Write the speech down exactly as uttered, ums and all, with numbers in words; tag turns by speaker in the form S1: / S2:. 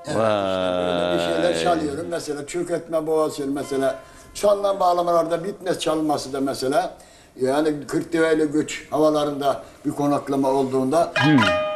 S1: Evet, işte böyle bir şeyler çalıyorum. Mesela çökertme boğası mesela. Çalınan bağlamalarda bitmez çalınması da mesela. Yani Kırklareli göç havalarında bir konaklama olduğunda